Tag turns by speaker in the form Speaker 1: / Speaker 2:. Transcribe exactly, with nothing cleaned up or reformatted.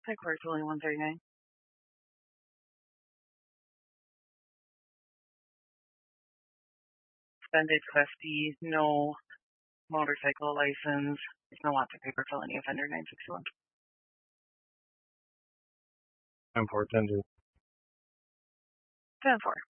Speaker 1: Pike Court's only one thirty-nine. Suspended custody, no motorcycle license, no lots of paper felony offender nine sixty-one.
Speaker 2: ten four, ten two.
Speaker 1: ten four.